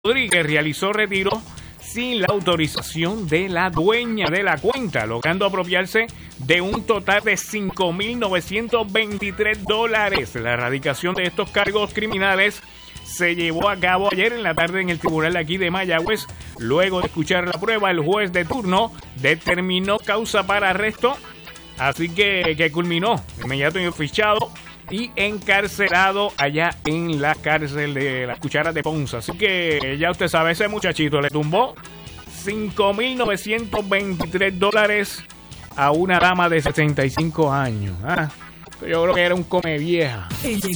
Rodríguez realizó retiro sin la autorización de la dueña de la cuenta, logrando apropiarse de un total de $5,923. La erradicación de estos cargos criminales se llevó a cabo ayer en la tarde en el tribunal aquí de Mayagüez. Luego de escuchar la prueba, el juez de turno determinó causa para arresto, así que culminó inmediato fichado y encarcelado allá en la cárcel de las Cucharas de Ponce. Así que ya usted sabe, ese muchachito le tumbó $5,923 a una dama de 65 años. Yo creo que era un come vieja.